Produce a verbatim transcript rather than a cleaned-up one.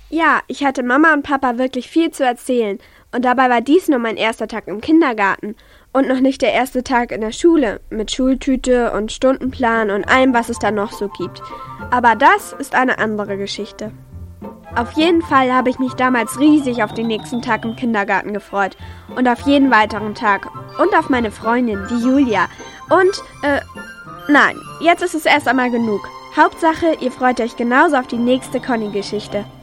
Ja, ich hatte Mama und Papa wirklich viel zu erzählen. Und dabei war dies nur mein erster Tag im Kindergarten. Und noch nicht der erste Tag in der Schule, mit Schultüte und Stundenplan und allem, was es da noch so gibt. Aber das ist eine andere Geschichte. Auf jeden Fall habe ich mich damals riesig auf den nächsten Tag im Kindergarten gefreut. Und auf jeden weiteren Tag. Und auf meine Freundin, die Julia. Und, äh, nein, jetzt ist es erst einmal genug. Hauptsache, ihr freut euch genauso auf die nächste Conny-Geschichte.